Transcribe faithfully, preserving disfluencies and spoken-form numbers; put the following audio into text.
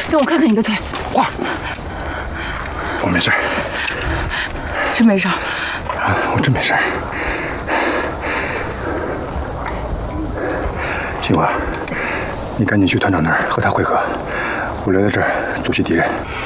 让我看看你的腿。 花，我没事， 真没事。 啊，我真没事。金华，你赶紧去团长那儿和他会合，我留在这儿阻击敌人。